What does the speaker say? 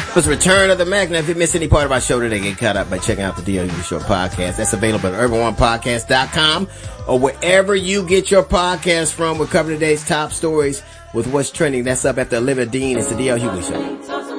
It was Return of the Mac. Now, if you miss any part of our show today, get caught up by checking out the D.L. Hughley Show podcast. That's available at urban1podcast.com or wherever you get your podcast from. We're covering today's top stories with what's trending. That's up after Olivia Dean. It's the D.L. Hughley Show.